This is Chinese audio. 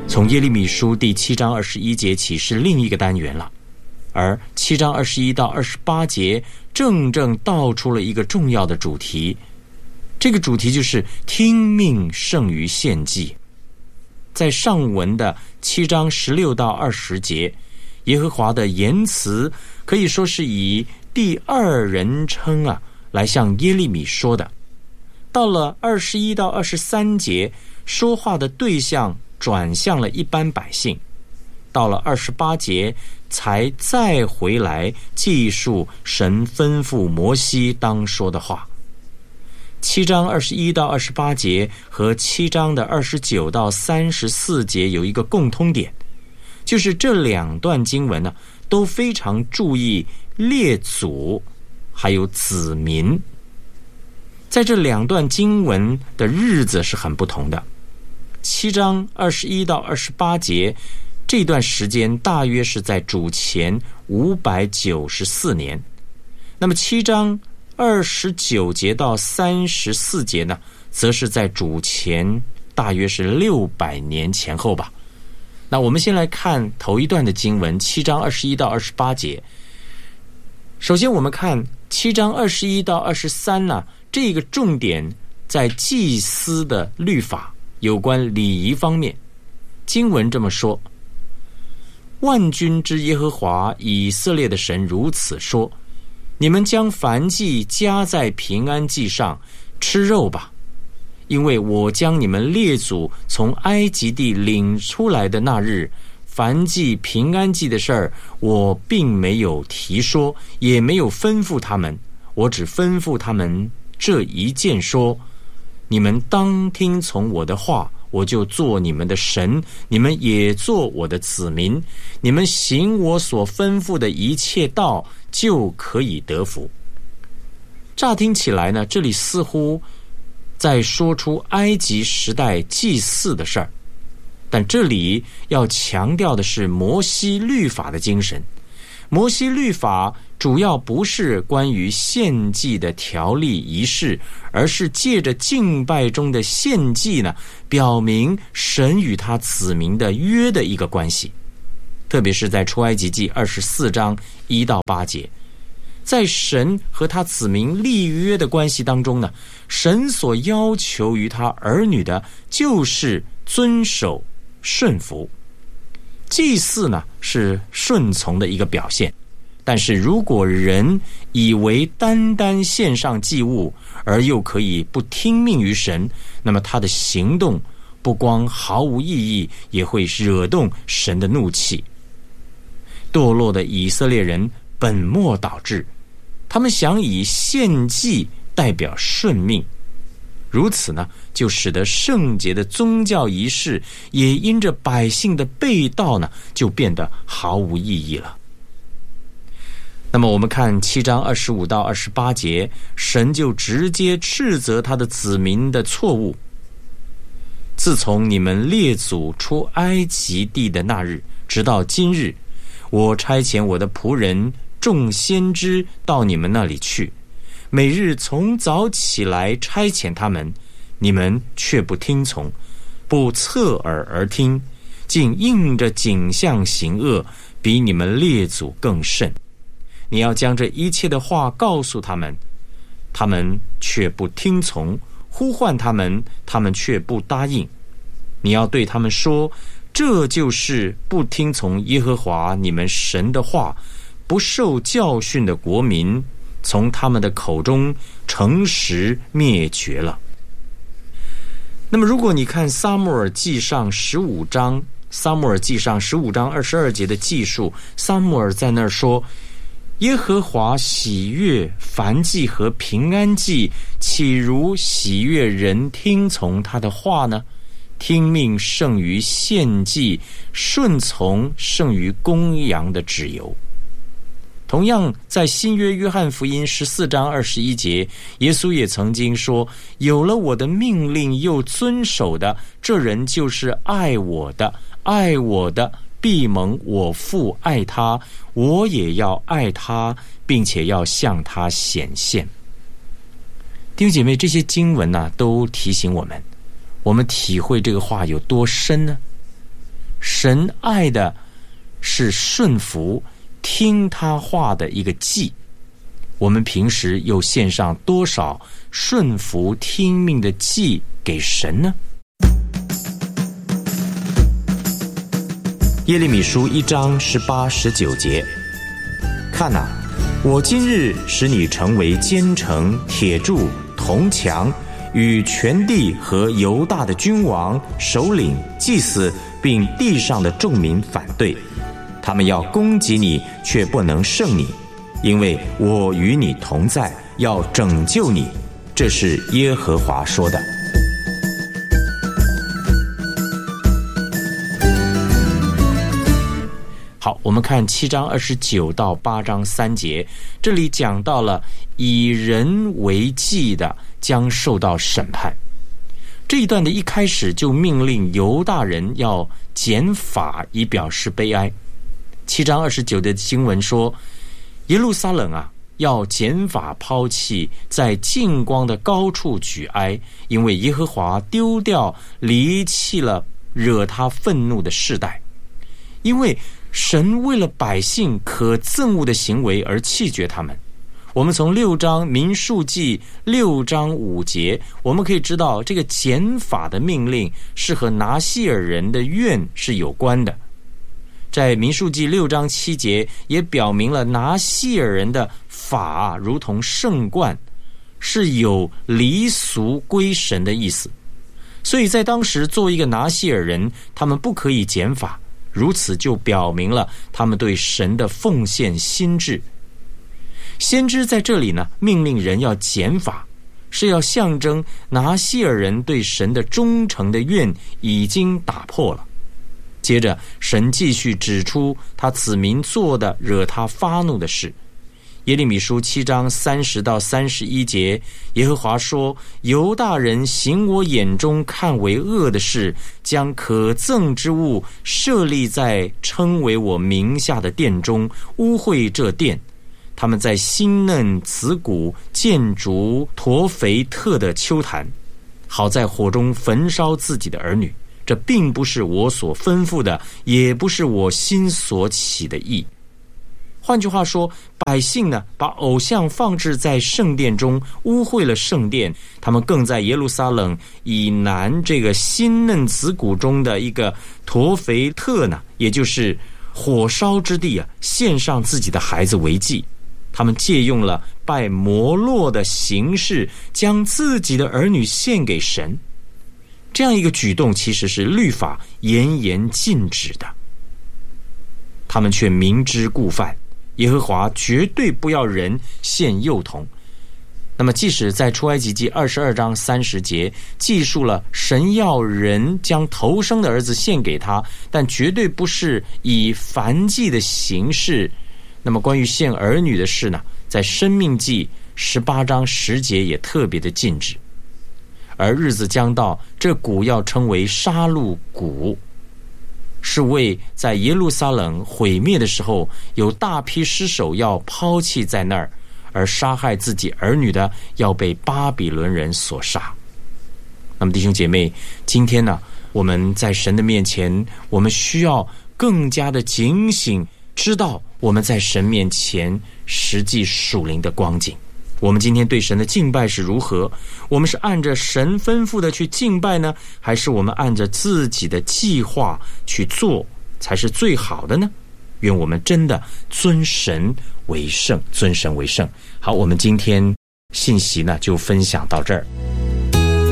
从耶利米书第7章21节起是另一个单元了，而7章21到28节正道出了一个重要的主题，这个主题就是听命胜于献祭。在上文的7章16到20节，耶和华的言辞可以说是以第二人称来向耶利米说的。到了21到23节，说话的对象转向了一般百姓。到了28节，才再回来记述神吩咐摩西当说的话。7章21到28节和7章的29到34节有一个共通点，就是这两段经文都非常注意列祖还有子民。在这两段经文的日子是很不同的。7章21到28节这段时间大约是在主前594年，那么7章29节到34节呢，则是在主前大约是600年前后吧。那我们先来看头一段的经文，7章21到28节。首先我们看7章21到23呢，这个重点在祭司的律法，有关礼仪方面。经文这么说：万军之耶和华以色列的神如此说，你们将燔祭加在平安祭上，吃肉吧，因为我将你们列祖从埃及地领出来的那日，燔祭平安祭的事儿，我并没有提说，也没有吩咐他们，我只吩咐他们这一件说，你们当听从我的话，我就做你们的神，你们也做我的子民，你们行我所吩咐的一切道，就可以得福。乍听起来呢，这里似乎在说出埃及时代祭祀的事儿，但这里要强调的是摩西律法的精神。摩西律法主要不是关于献祭的条例仪式，而是借着敬拜中的献祭呢，表明神与他子民的约的一个关系。特别是在出埃及记24章1到8节，在神和他子民立约的关系当中呢，神所要求于他儿女的就是遵守顺服。祭祀呢是顺从的一个表现，但是如果人以为单单献上祭物而又可以不听命于神，那么他的行动不光毫无意义，也会惹动神的怒气。堕落的以色列人本末倒置，他们想以献祭代表顺命，如此呢，就使得圣洁的宗教仪式也因着百姓的背道呢，就变得毫无意义了。那么我们看7章25到28节，神就直接斥责他的子民的错误。自从你们列祖出埃及地的那日，直到今日，我差遣我的仆人众先知到你们那里去，每日从早起来差遣他们，你们却不听从，不侧耳而听，竟应着景象行恶，比你们列祖更甚。你要将这一切的话告诉他们，他们却不听从，呼唤他们，他们却不答应。你要对他们说，这就是不听从耶和华你们神的话，不受教训的国民，从他们的口中诚实灭绝了。那么如果你看撒母耳记上15章22节的记述，撒母耳在那儿说，耶和华喜悦燔祭和平安祭，岂如喜悦人听从他的话呢？听命胜于献祭，顺从胜于公羊的脂油。同样在新约约翰福音14章21节，耶稣也曾经说，有了我的命令又遵守的，这人就是爱我的，爱我的必蒙我父爱他，我也要爱他，并且要向他显现。弟兄姐妹，这些经文都提醒我们，我们体会这个话有多深呢？ 神爱的是顺服听他话的一个祭。我们平时又献上多少顺服听命的祭给神呢？耶利米书1章18、19节，看哪，我今日使你成为坚城、铁柱、铜墙，与全地和犹大的君王、首领、祭司，并地上的众民反对。他们要攻击你，却不能胜你，因为我与你同在，要拯救你。这是耶和华说的。好，我们看7章29到8章3节，这里讲到了以人为祭的将受到审判。这一段的一开始就命令犹大人要减法，以表示悲哀。7章29的经文说，耶路撒冷啊，要减法抛弃，在净光的高处举哀，因为耶和华丢掉离弃了惹他愤怒的世代。因为神为了百姓可憎恶的行为而弃绝他们。我们从6章民数记6章5节，我们可以知道这个减法的命令是和拿细尔人的愿是有关的。在民数记6章7节也表明了拿细尔人的法如同圣冠，是有离俗归神的意思。所以在当时作为一个拿细尔人，他们不可以减法，如此就表明了他们对神的奉献心志。先知在这里呢，命令人要减法，是要象征拿细尔人对神的忠诚的愿已经打破了。接着神继续指出他子民做的惹他发怒的事。耶利米书7章30到31节，耶和华说，犹大人行我眼中看为恶的事，将可憎之物设立在称为我名下的殿中，污秽这殿。他们在新嫩子谷建筑陀肥特的丘坛，好在火中焚烧自己的儿女。这并不是我所吩咐的，也不是我心所起的意。换句话说，百姓呢，把偶像放置在圣殿中，污秽了圣殿。他们更在耶路撒冷以南这个新嫩子谷中的一个陀肥特呢，也就是火烧之地啊，献上自己的孩子为祭。他们借用了拜摩洛的形式，将自己的儿女献给神。这样一个举动其实是律法严严禁止的，他们却明知故犯。耶和华绝对不要人献幼童。那么即使在出埃及记22章30节记述了神要人将头生的儿子献给他，但绝对不是以燔祭的形式。那么关于献儿女的事呢，在申命记18章10节也特别的禁止。而日子将到，这谷要称为杀戮谷，是为在耶路撒冷毁灭的时候，有大批尸首要抛弃在那儿，而杀害自己儿女的要被巴比伦人所杀。那么弟兄姐妹，今天呢，我们在神的面前，我们需要更加的警醒，知道我们在神面前实际属灵的光景。我们今天对神的敬拜是如何？我们是按着神吩咐的去敬拜呢，还是我们按着自己的计划去做才是最好的呢？愿我们真的尊神为圣，尊神为圣。好，我们今天信息呢就分享到这儿。